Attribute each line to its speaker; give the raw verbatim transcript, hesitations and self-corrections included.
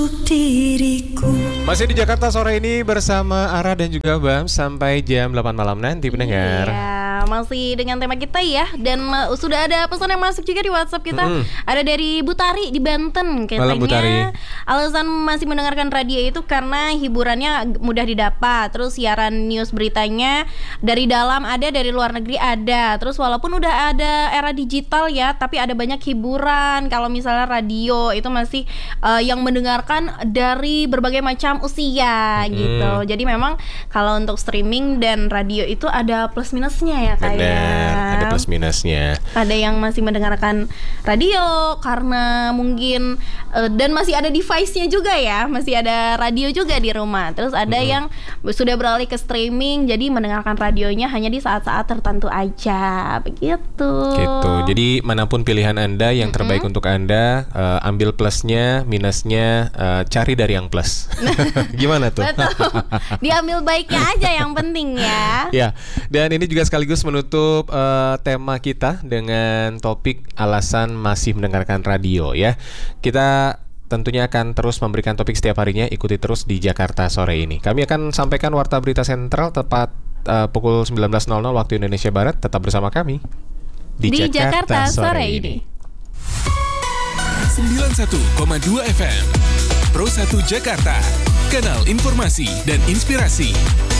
Speaker 1: Masih di Jakarta sore ini bersama Ara dan juga Bam sampai jam delapan malam nanti pendengar.
Speaker 2: Iya, masih dengan tema kita ya. Dan uh, sudah ada pesan yang masuk juga di WhatsApp kita. Mm-hmm. Ada dari Bu Tari di Banten. Katanya
Speaker 1: Malam, Bu Tari.
Speaker 2: Alasan masih mendengarkan radio itu karena hiburannya mudah didapat. Terus siaran news beritanya dari dalam ada, dari luar negeri ada. Terus walaupun udah ada era digital ya, tapi ada banyak hiburan. Kalau misalnya radio itu masih uh, yang mendengarkan dari berbagai macam usia hmm. gitu. Jadi memang kalau untuk streaming dan radio itu ada plus minusnya ya kayak.
Speaker 1: Benar, ada plus minusnya.
Speaker 2: Ada yang masih mendengarkan radio karena mungkin uh, dan masih ada device-nya juga ya, masih ada radio juga di rumah. Terus ada hmm. yang sudah beralih ke streaming, jadi mendengarkan radionya hanya di saat-saat tertentu aja, begitu.
Speaker 1: Gitu. Jadi manapun pilihan Anda yang terbaik hmm. untuk Anda, uh, ambil plusnya, minusnya, uh, cari dari yang plus. Gimana tuh?
Speaker 2: Betul. Diambil baiknya aja yang penting ya.
Speaker 1: Ya. Dan ini juga sekaligus menutup uh, tema kita dengan topik alasan masih mendengarkan radio ya. Kita tentunya akan terus memberikan topik setiap harinya. Ikuti terus di Jakarta sore ini. Kami akan sampaikan Warta Berita Sentral tepat uh, pukul sembilan belas nol nol waktu Indonesia Barat. Tetap bersama kami di,
Speaker 2: di
Speaker 1: Jakarta, Jakarta sore, sore ini. ini.
Speaker 3: sembilan puluh satu koma dua F M Pro satu Jakarta, kanal informasi dan inspirasi.